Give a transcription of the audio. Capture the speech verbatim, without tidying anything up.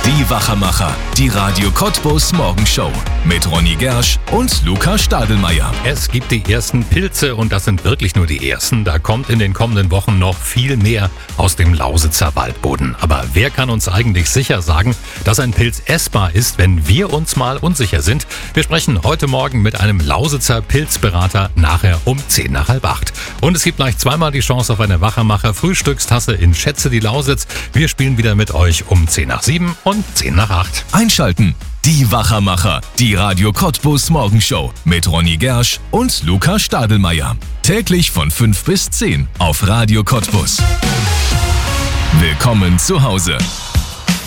Die Wachermacher, die Radio Cottbus Morgenshow mit Ronny Gersch und Luca Stadelmeier. Es gibt die ersten Pilze und das sind wirklich nur die ersten. Da kommt in den kommenden Wochen noch viel mehr aus dem Lausitzer Waldboden. Aber wer kann uns eigentlich sicher sagen, dass ein Pilz essbar ist, wenn wir uns mal unsicher sind? Wir sprechen heute Morgen mit einem Lausitzer Pilzberater nachher um zehn nach halb acht. Und es gibt gleich zweimal die Chance auf eine Wachermacher Frühstückstasse in Schätze die Lausitz. Wir spielen wieder mit euch um zehn nach sieben und zehn nach acht. Einschalten. Die Wachermacher, die Radio Cottbus Morgenshow mit Ronny Gersch und Luca Stadelmeier. Täglich von fünf bis zehn auf Radio Cottbus. Willkommen zu Hause.